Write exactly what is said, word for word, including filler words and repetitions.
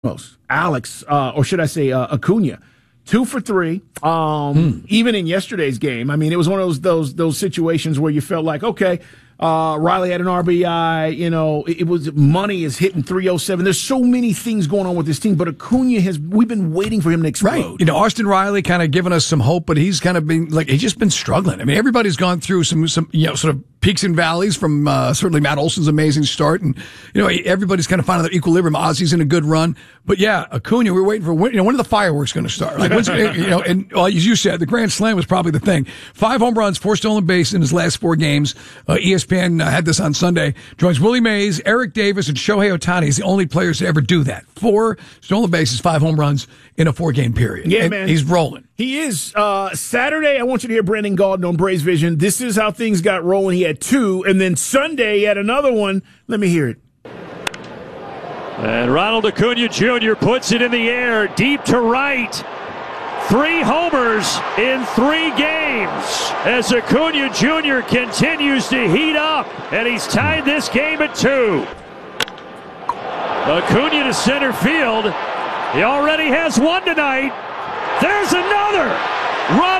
most. Alex, uh, or should I say uh, Acuna, two for three. Um, hmm. Even in yesterday's game, I mean, it was one of those those those situations where you felt like, okay, uh, Riley had an R B I. You know, it, it was money is hitting three oh seven. There's so many things going on with this team, but Acuna has. We've been waiting for him to explode. Right. You know, Austin Riley kind of giving us some hope, but he's kind of been like he's just been struggling. I mean, everybody's gone through some some you know sort of peaks and valleys from uh, certainly Matt Olson's amazing start, and you know everybody's kind of finding their equilibrium. Ozzy's in a good run, but yeah, Acuna, we're waiting for when, you know when are the fireworks going to start? Like when's, you know, and well, as you said, the Grand Slam was probably the thing. Five home runs, four stolen bases in his last four games. Uh, E S P N uh, had this on Sunday. Joins Willie Mays, Eric Davis, and Shohei Ohtani. He's the only players to ever do that. Four stolen bases, five home runs in a four-game period. Yeah, and man, he's rolling. He is. Uh, Saturday, I want you to hear Brandon Gaudin on Braves Vision. This is how things got rolling. He had two, and then Sunday he had another one. Let me hear it. And Ronald Acuna Junior puts it in the air, deep to right. Three homers in three games as Acuna Junior continues to heat up, and he's tied this game at two. Acuna to center field. He already has one tonight. There's another. Ronald